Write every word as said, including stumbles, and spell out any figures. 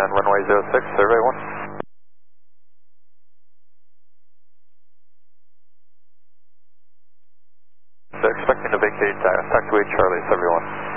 and runway zero six, survey one. They're expecting to vacate uh, taxiway Charlie, survey one.